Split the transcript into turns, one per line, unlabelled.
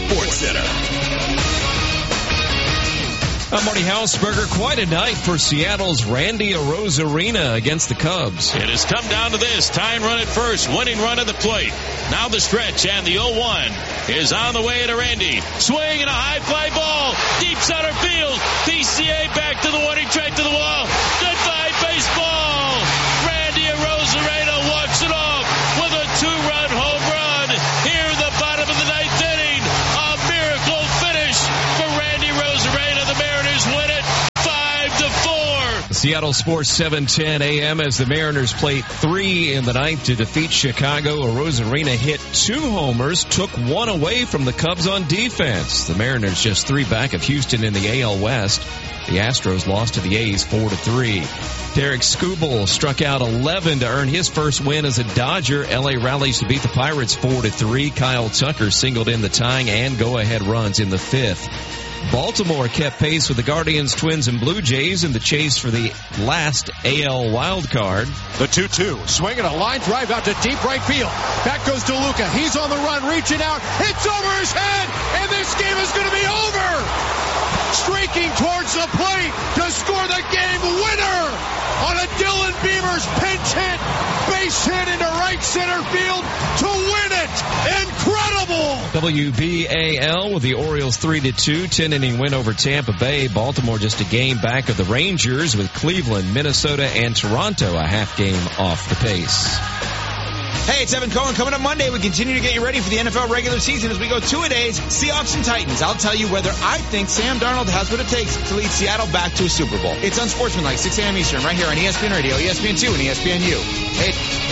Sports Center.
I'm Marty Hausberger. Quite a night for Seattle's Randy Arozarena against the Cubs.
It has come down to this. Tying run at first. Winning run at the plate. Now the stretch, and the 0-1 is on the way to Randy. Swing and a high fly ball. Deep center field. PCA back to the warning track to the wall. Goodbye, baseball. Randy Arozarena walks it off with a 2-run home run here in the bottom of the ninth inning. A miracle finish for Randy Arozarena. The Mariners win it 5-4.
Seattle Sports 710 AM as the Mariners played 3 in the ninth to defeat Chicago. Arozarena hit 2 homers, took 1 away from the Cubs on defense. The Mariners just 3 back of Houston in the AL West. The Astros lost to the A's 4-3. Derek Skubal struck out 11 to earn his first win as a Dodger. LA rallies to beat the Pirates 4-3. Kyle Tucker singled in the tying and go-ahead runs in the 5th. Baltimore kept pace with the Guardians, Twins, and Blue Jays in the chase for the last AL wild card.
The 2-2. Swinging a line drive out to deep right field. Back goes DeLuca. He's on the run, reaching out. It's over his head, and this game is going to be over. Streaking towards the plate to score the game winner on a Dylan Beavers pinch hit. Base hit into right center field to win it. Incredible!
WBAL with the Orioles 3-2, 10-inning win over Tampa Bay. Baltimore just a game back of the Rangers with Cleveland, Minnesota, and Toronto a half game off the pace.
Hey, it's Evan Cohen. Coming up Monday, we continue to get you ready for the NFL regular season as we go 2-a-days, Seahawks and Titans. I'll tell you whether I think Sam Darnold has what it takes to lead Seattle back to a Super Bowl. It's Unsportsmanlike, 6 a.m. Eastern, right here on ESPN Radio, ESPN2, and ESPNU. Hey.